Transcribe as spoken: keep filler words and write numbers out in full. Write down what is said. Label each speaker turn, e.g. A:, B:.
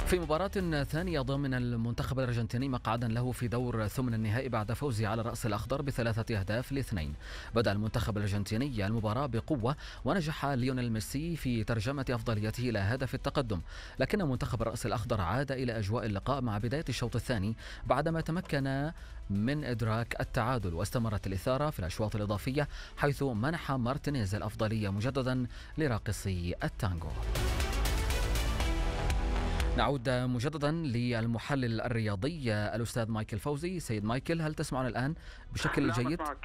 A: في مباراة ثانية ضمن المنتخب الأرجنتيني مقعدا له في دور ثمن النهائي بعد فوزه على الرأس الأخضر بثلاثة أهداف لاثنين. بدأ المنتخب الأرجنتيني المباراة بقوة، ونجح ليونيل ميسي في ترجمة أفضليته إلى هدف التقدم، لكن منتخب الرأس الأخضر عاد إلى أجواء اللقاء مع بداية الشوط الثاني بعدما تمكن من إدراك التعادل، واستمرت الإثارة في الأشواط الإضافية حيث منح مارتينيز الأفضلية مجددا لراقصي التانغو. نعود مجددا للمحلل الرياضي الأستاذ مايكل فوزي. سيد مايكل، هل تسمعنا الآن بشكل
B: نعم
A: جيد؟
B: أسمعك.